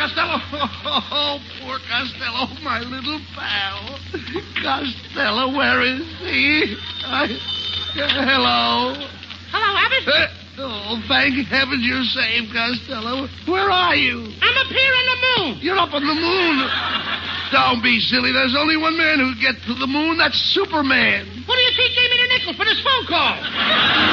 Costello. Oh, poor Costello, my little pal. Costello, where is he? Hello? Hello, Abbott? Oh, thank heaven you're safe, Costello. Where are you? I'm up here on the moon. You're up on the moon. Don't be silly. There's only one man who can get to the moon. That's Superman. What do you think gave me the nickel for this phone call?